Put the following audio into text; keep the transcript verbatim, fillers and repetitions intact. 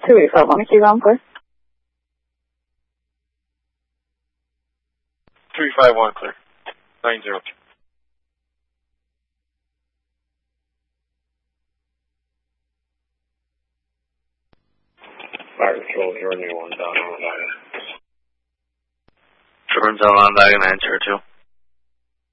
two eight five one, keep on, clear. three five one, clear. nine zero. Fire Control, Jordan one, down on Onondaga. Jordan's on Onondaga, nine zero two.